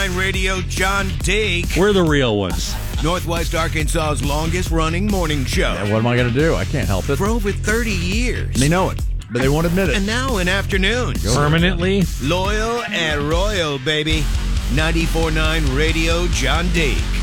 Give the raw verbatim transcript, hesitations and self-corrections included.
nine Radio, John Dake. We're the real ones. Northwest Arkansas's longest-running morning show. And what am I going to do? I can't help it. For over thirty years. And they know it, but they won't admit it. And now in afternoons. Permanently? Loyal and royal, baby. ninety-four point nine Radio, John Dake.